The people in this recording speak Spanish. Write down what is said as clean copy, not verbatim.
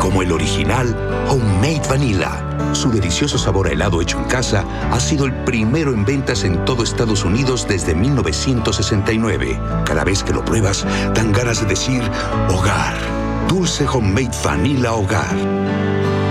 como el original Homemade Vanilla. Su delicioso sabor a helado hecho en casa ha sido el primero en ventas en todo Estados Unidos desde 1969. Cada vez que lo pruebas, dan ganas de decir hogar. Dulce Homemade Vanilla Hogar.